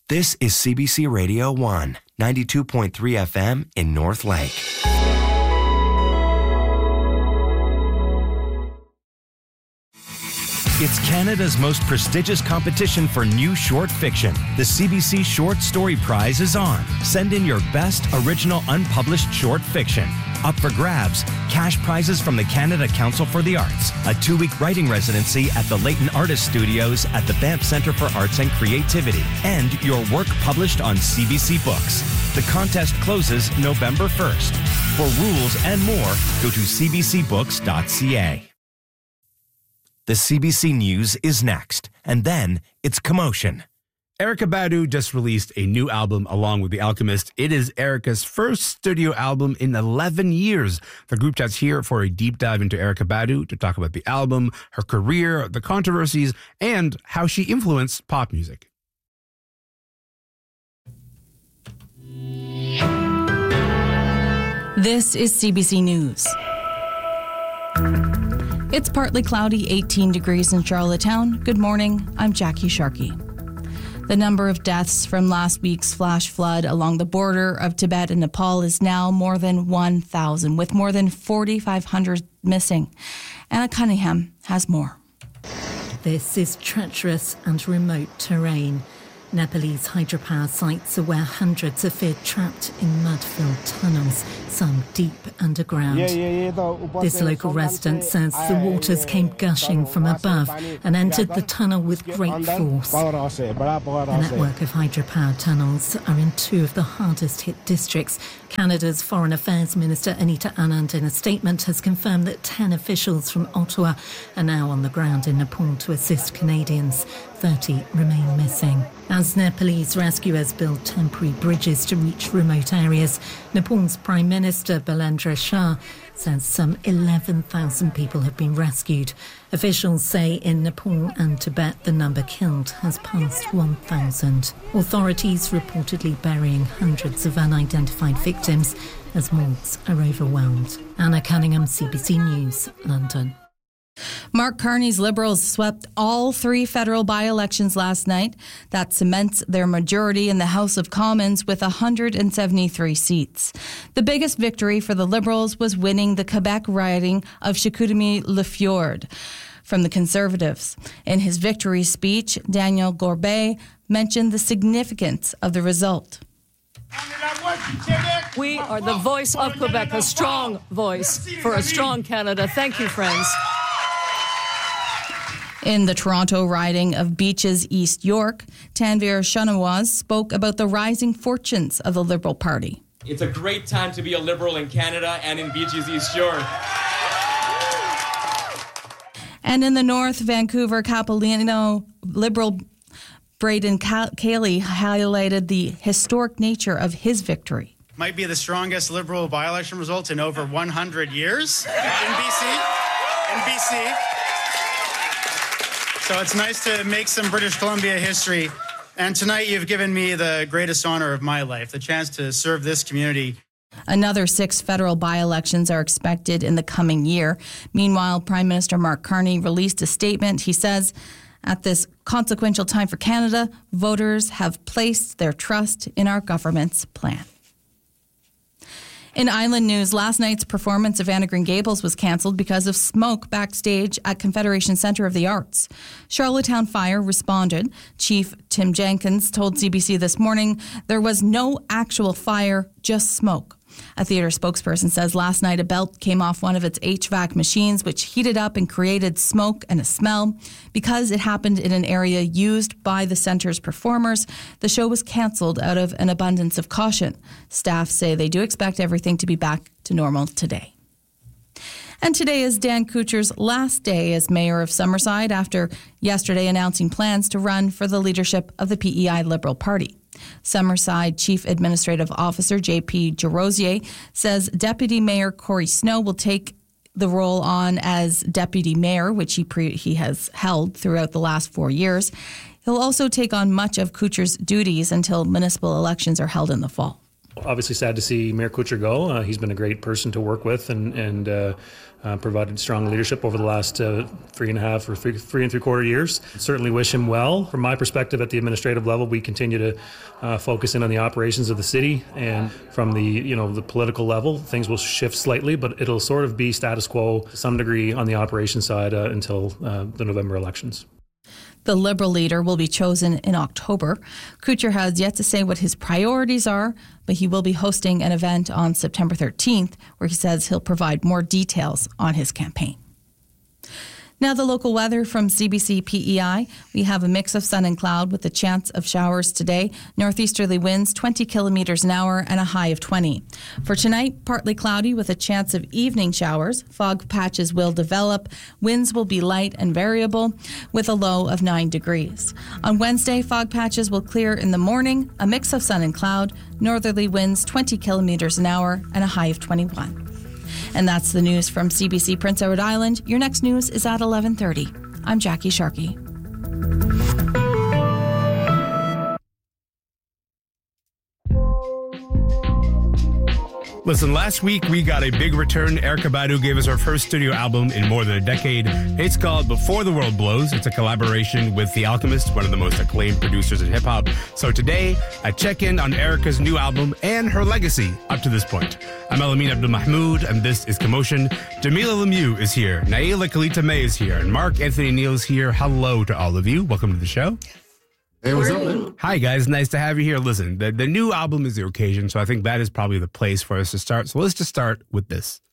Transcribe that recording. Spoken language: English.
This is CBC Radio 1, 92.3 FM in North Lake. It's Canada's most prestigious competition for new short fiction. The CBC Short Story Prize is on. Send in your best original unpublished short fiction. Up for grabs, cash prizes from the Canada Council for the Arts, a 2-week writing residency at the Leighton Artist Studios at the Banff Centre for Arts and Creativity, and your work published on CBC Books. The contest closes November 1st. For rules and more, go to cbcbooks.ca. The CBC News is next, and then it's Commotion. Erykah Badu just released a new album along with The Alchemist. It is Erykah's first studio album in 11 years. The group chat's here for a deep dive into Erykah Badu to talk about the album, her career, the controversies, and how she influenced pop music. This is CBC News. It's partly cloudy, 18 degrees in Charlottetown. Good morning, I'm Jackie Sharkey. The number of deaths from last week's flash flood along the border of Tibet and Nepal is now more than 1,000, with more than 4,500 missing. Anna Cunningham has more. This is treacherous and remote terrain. Nepalese hydropower sites are where hundreds are feared trapped in mud-filled tunnels, some deep underground. This local resident says the waters came gushing from above and entered the tunnel with great force. The network of hydropower tunnels are in 2 of the hardest hit districts. Canada's Foreign Affairs Minister Anita Anand, in a statement, has confirmed that 10 officials from Ottawa are now on the ground in Nepal to assist Canadians. 30 remain missing. As Nepalese rescuers build temporary bridges to reach remote areas, Nepal's Prime Minister Balendra Shah says some 11,000 people have been rescued. Officials say in Nepal and Tibet the number killed has passed 1,000. Authorities reportedly burying hundreds of unidentified victims as morgues are overwhelmed. Anna Cunningham, CBC News, London. Mark Carney's Liberals swept all 3 federal by-elections last night. That cements their majority in the House of Commons with 173 seats. The biggest victory for the Liberals was winning the Quebec riding of Chicoutimi-Le from the Conservatives. In his victory speech, Daniel Gorbet mentioned the significance of the result. We are the voice of Quebec, a strong voice for a strong Canada. Thank you, friends. In the Toronto riding of Beaches East York, Tanvir Shanawaz spoke about the rising fortunes of the Liberal Party. It's a great time to be a Liberal in Canada and in Beaches East York. And in the North, Vancouver Capilano Liberal Braden Cayley highlighted the historic nature of his victory. Might be the strongest Liberal by-election result in over 100 years in BC. So it's nice to make some British Columbia history. And tonight you've given me the greatest honor of my life, the chance to serve this community. Another 6 federal by-elections are expected in the coming year. Meanwhile, Prime Minister Mark Carney released a statement. He says, at this consequential time for Canada, voters have placed their trust in our government's plan. In Island news, last night's performance of Anne of Green Gables was cancelled because of smoke backstage at Confederation Centre of the Arts. Charlottetown Fire responded. Chief Tim Jenkins told CBC this morning there was no actual fire, just smoke. A theatre spokesperson says last night a belt came off one of its HVAC machines, which heated up and created smoke and a smell. Because it happened in an area used by the centre's performers, the show was cancelled out of an abundance of caution. Staff say they do expect everything to be back to normal today. And today is Dan Kucher's last day as mayor of Summerside after yesterday announcing plans to run for the leadership of the PEI Liberal Party. Summerside Chief Administrative Officer J.P. Jarosier says Deputy Mayor Corey Snow will take the role on as Deputy Mayor, which he has held throughout the last 4 years. He'll also take on much of Kucher's duties until municipal elections are held in the fall. Obviously sad to see Mayor Kuchar go. He's been a great person to work with and provided strong leadership over the last 3.5 or 3.75 years. Certainly wish him well. From my perspective at the administrative level, we continue to focus in on the operations of the city, and from the political level, things will shift slightly, but it'll sort of be status quo to some degree on the operations side until the November elections. The Liberal leader will be chosen in October. Kuchar has yet to say what his priorities are, but he will be hosting an event on September 13th where he says he'll provide more details on his campaign. Now the local weather from CBC PEI. We have a mix of sun and cloud with a chance of showers today. Northeasterly winds 20 kilometers an hour and a high of 20. For tonight, partly cloudy with a chance of evening showers. Fog patches will develop. Winds will be light and variable with a low of 9 degrees. On Wednesday, fog patches will clear in the morning. A mix of sun and cloud. Northerly winds 20 kilometers an hour and a high of 21. And that's the news from CBC Prince Edward Island. Your next news is at 11:30. I'm Jackie Sharkey. Listen, last week we got a big return. Erykah Badu gave us her first studio album in more than a decade. It's called Before the World Blows. It's a collaboration with The Alchemist, one of the most acclaimed producers in hip-hop. So today, I check in on Erykah's new album and her legacy up to this point. I'm Elamin Abdul-Mahmoud, and this is Commotion. Jamila Lemieux is here. Naila Kalita May is here. And Mark Anthony Neal is here. Hello to all of you. Welcome to the show. Hey, what's up, man? Hi, guys. Nice to have you here. Listen, the new album is the occasion, so I think that is probably the place for us to start. So let's just start with this.